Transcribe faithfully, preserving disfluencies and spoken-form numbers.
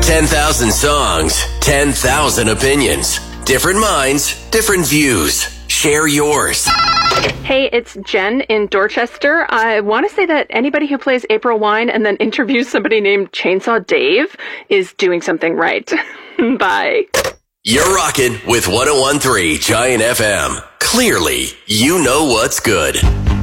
ten thousand songs, ten thousand opinions. Different minds, different views. Share yours. Hey, it's Jen in Dorchester. I want to say that anybody who plays April Wine and then interviews somebody named Chainsaw Dave is doing something right. Bye. You're rocking with one oh one point three Giant F M. Clearly, you know what's good.